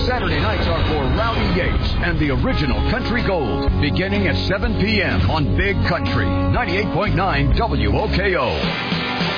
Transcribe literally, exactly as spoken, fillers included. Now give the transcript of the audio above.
Saturday nights are for Rowdy Yates and the original Country Gold, beginning at seven p.m. on Big Country, ninety-eight point nine W O K O.